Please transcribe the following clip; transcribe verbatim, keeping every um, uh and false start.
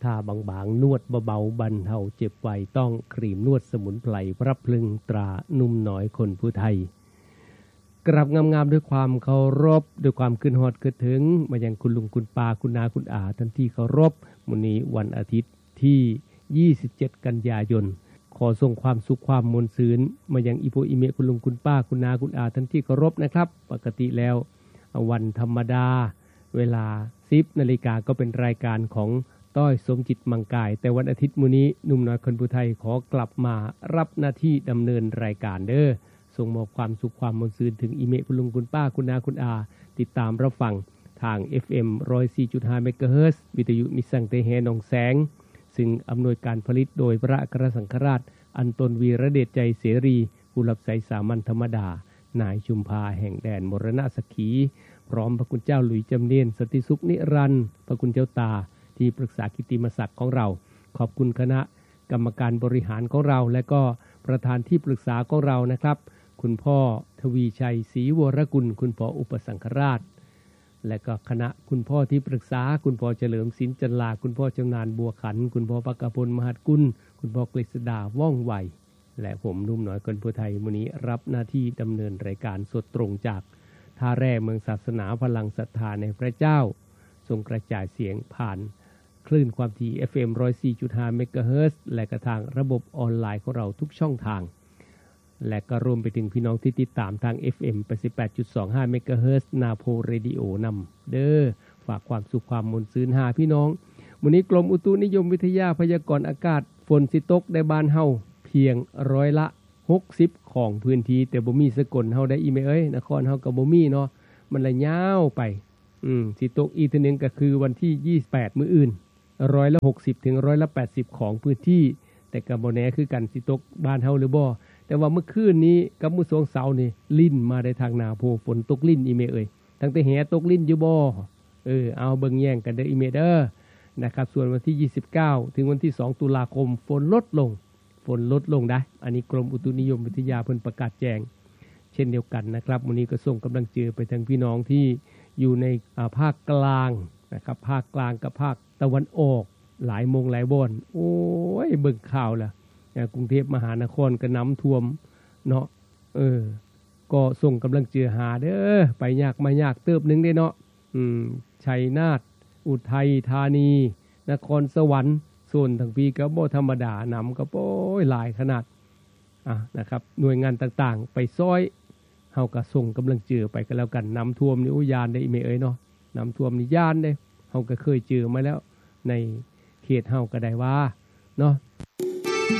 ทาบางๆนวดเบาๆบรรเทาเจ็บไวต้องครีมนวดสมุนไพรพระพลึงตรานุ่มน้อยคนผู้ไทยกราบงามๆด้วยความเคารพด้วยความขึ้นฮอดขึ้นถึงมายังคุณลุงคุณป้าคุณนาคุณอาท่านที่เคารพมื้อนี้วันอาทิตย์ที่ยี่สิบเจ็ดกันยายนขอส่งความสุขความมวลซื่นมายังอีโพอีเมคุณลุงคุณป้าคุณนาคุณอาท่านที่เคารพนะครับปกติแล้ววันธรรมดาเวลา สิบนาฬิกาก็เป็นรายการของต้อยสมจิตมังกายแต่วันอาทิตย์มื้อนี้หนุ่มน้อยคนผู้ไทยขอกลับมารับหน้าที่ดำเนินรายการเด้อส่งมอบความสุขความมวลซื่นถึงอีเมคุณลุงคุณป้าคุณนาคุณอาติดตามรับฟังทาง เอฟ เอ็ม หนึ่งร้อยสี่จุดห้า เมกะเฮิรตซ์วิทยุมิสังเตแฮหนองแสงซึ่งอำนวยการผลิตโดยพระอัครสังฆราชอันตนวีระเดชใจเสรีผู้รับใช้สามัญธรรมดานายชุมพาแห่งแดนมรณะสักขีพร้อมพระคุณเจ้าหลุยจำเนียนสติสุขนิรันดร์พระคุณเจ้าตาที่ปรึกษากิตติมศักดิ์ของเราขอบคุณคณะกรรมการบริหารของเราและก็ประธานที่ปรึกษาของเรานะครับคุณพ่อทวีชัยศรีวรกุลคุณพ่ออุปสังฆราชและก็คณะคุณพ่อที่ปรึกษาคุณพ่อเฉลิมศิลป์จันลาคุณพ่อจำนานบัวขันคุณพ่อปกพลมหัดกุลคุณพ่อกฤษดาว่องไวและผมนุ่มน้อยคนผู้ไทยมื้อนี้รับหน้าที่ดำเนินรายการสดตรงจากท่าแร่เมืองศาสนาพลังศรัทธาในพระเจ้าส่งกระจายเสียงผ่านคลื่นความถี่ เอฟ เอ็ม หนึ่งร้อยสี่จุดห้า เมกะเฮิรตซ์และกระทางระบบออนไลน์ของเราทุกช่องทางและก็รวมไปถึงพี่น้องที่ติดตามทาง เอฟ เอ็ม แปดสิบแปดจุดสองห้า เมกะเฮิรตซ์นาโพเรดิโอนำเด้อฝากความสุขความมวลซื่นหาพี่น้องมื้อนี้กรมอุตุนิยมวิทยาพยากรณ์อากาศฝนสิตกในบ้านเฮาเพียงร้อยละหกสิบของพื้นที่แต่บ่มีสกลเฮาได้อีแม่เอ้ยนครเฮาก็บ่มีเนาะมันละยาวไปอืมสิตกอีกทีนึงก็คือวันที่ยี่สิบแปดมื้ออื่นร้อยละหกสิบถึงร้อยละแปดสิบของพื้นที่แต่ก็บ่แน่คือกันสิตกบ้านเฮาหรือบ่แต่ว่าเมื่อคืนนี้กับมื้อสองเสาร์นี่ลิ้นมาได้ทางหน้าโพฝนตกลิ้นอีแม่เอ้ยทั้งแต่แหตกลิ้นอยู่บ่เออเอาเบิ่งแย่งกันเด้ออีแม่เด้อนะครับส่วนวันที่ยี่สิบเก้าถึงวันที่สองตุลาคมฝนลดลงฝนลดลงได้อันนี้กรมอุตุนิยมวิทยาเพิ่นประกาศแจ้งเช่นเดียวกันนะครับมื้อนี้ก็ส่งกำลังใจไปทางพี่น้องที่อยู่ในภาคกลางนะครับภาคกลางกับภาคตะวันออกหลายมงหลายบ่อนโอ้ยเบิ่งข่าวล่ะกรุงเทพมหานครก็น้ำท่วมเนาะเออก็ส่งกำลังใจหาเด้อไปยากมายากเติบนึงได้เนาะอืมชัยนาทอุทัยธานีนครสวรรค์ส่วนทางปีก็บ่ธรรมดาน้ำก็โอ้ยหลายขนาดอ่ะนะครับหน่วยงานต่างๆไปซอยเฮาก็ส่งกำลังเจอไปกันแล้วกันน้ำท่วมนี่โอ้ยานได้อีเมเอ้ยเนาะน้ำท่วมนี่ยานได้เฮาก็เคยเจอมาแล้วในเขตเฮาก็ได้ว่าเนาะ